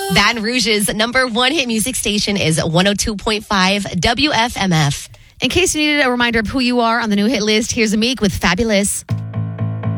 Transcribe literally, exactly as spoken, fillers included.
Baton Rouge's number one hit music station is one oh two point five W F M F. In case you needed a reminder of who you are on the new hit list, here's Meek with Fabulous.